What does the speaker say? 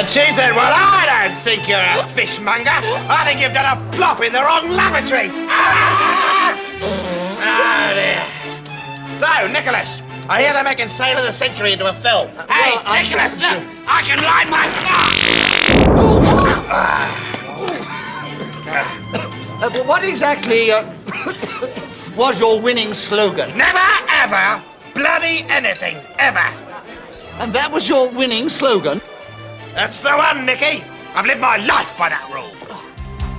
And she said, well, I don't think you're a fishmonger. I think you've done a plop in the wrong lavatory. Oh, dear. So, Nicholas, I hear they're making Sailor of the Century into a film. Hey, Nicholas, look, I can light my But what exactly was your winning slogan? Never, ever, bloody anything, ever. And that was your winning slogan? That's the one, Nicky. I've lived my life by that rule.